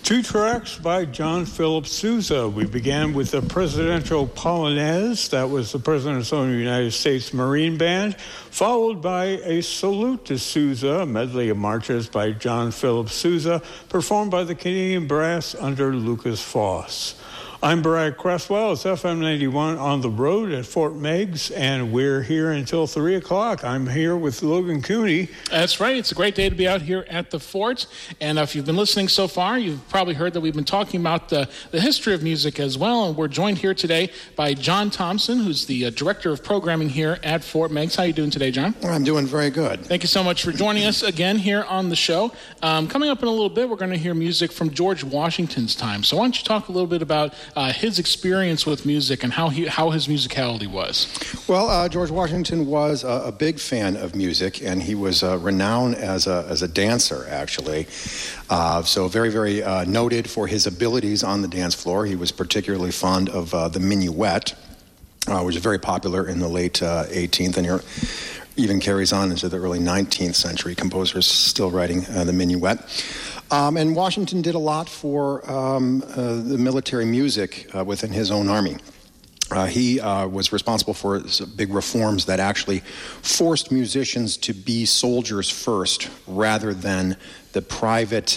Two tracks by John Philip Sousa. We began with the Presidential Polonaise. That was the President's own United States Marine Band, followed by a Salute to Sousa, a medley of marches by John Philip Sousa, performed by the Canadian Brass under Lucas Foss. I'm Brad Cresswell. It's FM 91 on the road at Fort Meigs, and we're here until 3 o'clock. I'm here with Logan Cooney. That's right. It's a great day to be out here at the fort. And if you've been listening so far, you've probably heard that we've been talking about the history of music as well. And we're joined here today by John Thompson, who's the Director of Programming here at Fort Meigs. How are you doing today, John? I'm doing very good. Thank you so much for joining us again here on the show. Coming up in a little bit, we're going to hear music from George Washington's time. So why don't you talk a little bit about his experience with music and how his musicality was? Well, George Washington was a big fan of music, and he was renowned as a dancer, actually. So very, very noted for his abilities on the dance floor. He was particularly fond of the minuet, which was very popular in the late 18th and even carries on into the early 19th century. Composers still writing the minuet. And Washington did a lot for the military music within his own army. He was responsible for big reforms that actually forced musicians to be soldiers first rather than the private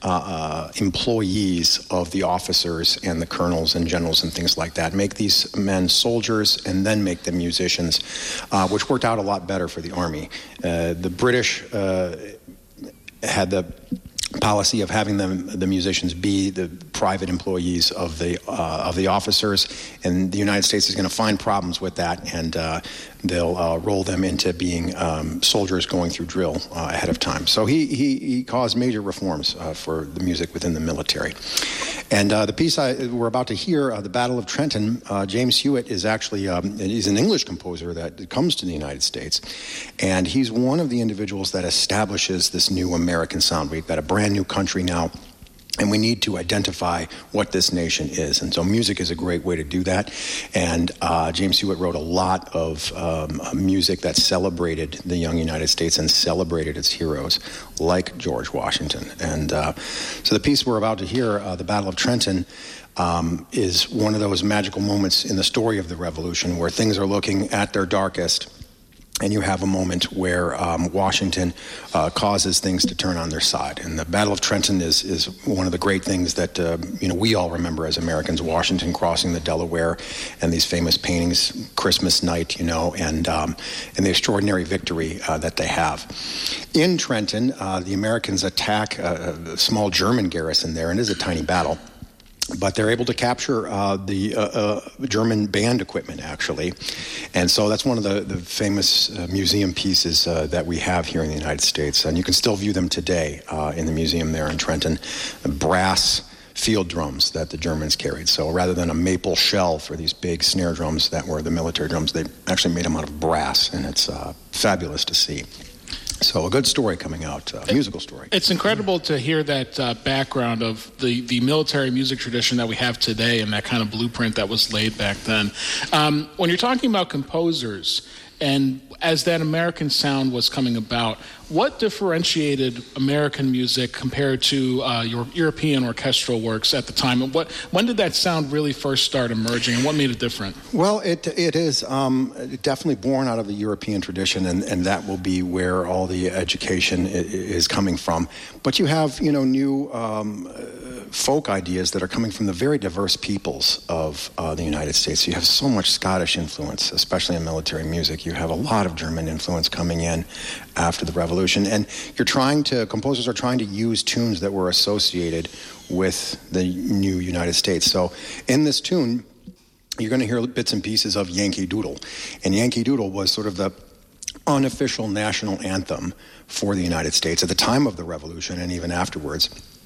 employees of the officers and the colonels and generals and things like that. Make these men soldiers and then make them musicians, which worked out a lot better for the army. The British had the policy of having the musicians be the private employees of the officers, and the United States is going to find problems with that, and they'll roll them into being soldiers going through drill ahead of time. So he caused major reforms for the music within the military. And the piece we're about to hear, The Battle of Trenton, James Hewitt is actually he's an English composer that comes to the United States, and he's one of the individuals that establishes this new American sound. We've got a brand new country now, and we need to identify what this nation is. And so music is a great way to do that. And James Hewitt wrote a lot of music that celebrated the young United States and celebrated its heroes, like George Washington. And so the piece we're about to hear, The Battle of Trenton, is one of those magical moments in the story of the Revolution where things are looking at their darkest, and you have a moment where Washington causes things to turn on their side. And the Battle of Trenton is one of the great things that we all remember as Americans. Washington crossing the Delaware, and these famous paintings, Christmas night, and the extraordinary victory that they have. In Trenton, the Americans attack a small German garrison there, and it is a tiny battle. But they're able to capture the German band equipment, actually. And so that's one of the famous museum pieces that we have here in the United States. And you can still view them today in the museum there in Trenton. Brass field drums that the Germans carried. So rather than a maple shell for these big snare drums that were the military drums, they actually made them out of brass. And it's fabulous to see. So a good story coming out, a musical story. It's incredible to hear that background of the military music tradition that we have today and that kind of blueprint that was laid back then. When you're talking about composers, and as that American sound was coming about, what differentiated American music compared to your European orchestral works at the time? And when did that sound really first start emerging, and what made it different? Well, it is definitely born out of the European tradition, and that will be where all the education is coming from. But you have, new folk ideas that are coming from the very diverse peoples of the United States. You have so much Scottish influence, especially in military music. You have a lot of German influence coming in after the Revolution. And composers are trying to use tunes that were associated with the new United States. So in this tune, you're going to hear bits and pieces of Yankee Doodle. And Yankee Doodle was sort of the unofficial national anthem for the United States at the time of the Revolution and even afterwards.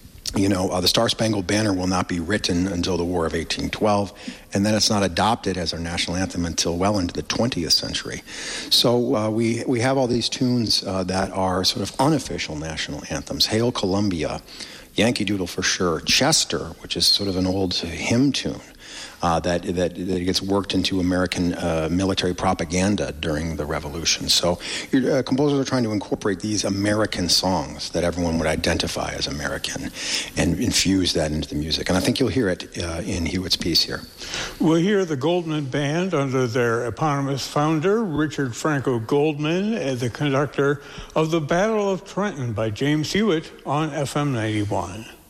The Star-Spangled Banner will not be written until the War of 1812, and then it's not adopted as our national anthem until well into the 20th century. So we have all these tunes that are sort of unofficial national anthems. Hail Columbia, Yankee Doodle for sure, Chester, which is sort of an old hymn tune, that it gets worked into American military propaganda during the Revolution. So composers are trying to incorporate these American songs that everyone would identify as American and infuse that into the music. And I think you'll hear it in Hewitt's piece here. We'll hear the Goldman Band under their eponymous founder, Richard Franco Goldman, as the conductor of the Battle of Trenton by James Hewitt on FM 91.